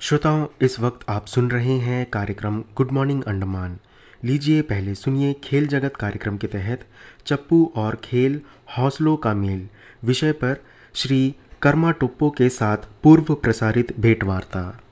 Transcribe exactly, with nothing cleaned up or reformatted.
श्रोताओं, इस वक्त आप सुन रहे हैं कार्यक्रम गुड मॉर्निंग अंडमान। लीजिए पहले सुनिए खेल जगत कार्यक्रम के तहत चप्पू और खेल हौसलों का मेल विषय पर श्री कर्मा टोप्पो के साथ पूर्व प्रसारित भेंटवार्ता।